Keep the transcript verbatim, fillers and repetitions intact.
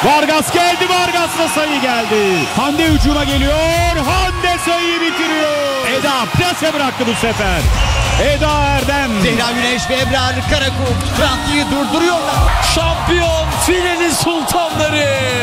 Vargas geldi, Vargas'la sayı geldi. Hande hücuma geliyor, Hande sayıyı bitiriyor. Eda plase bıraktı bu sefer. Eda Erdem. Zehra Güneş ve Ebrar Karakurt Fransa'yı durduruyorlar. Şampiyon filenin sultanları.